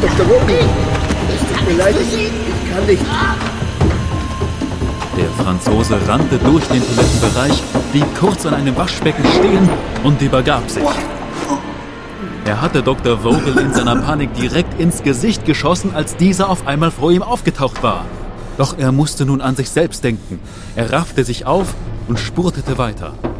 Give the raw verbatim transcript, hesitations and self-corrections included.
Doktor Vogel, es tut mir leid, ich, ich kann nicht. Der Franzose rannte durch den Toilettenbereich, blieb kurz an einem Waschbecken stehen und übergab sich. Er hatte Doktor Vogel in seiner Panik direkt ins Gesicht geschossen, als dieser auf einmal vor ihm aufgetaucht war. Doch er musste nun an sich selbst denken. Er raffte sich auf und spurtete weiter.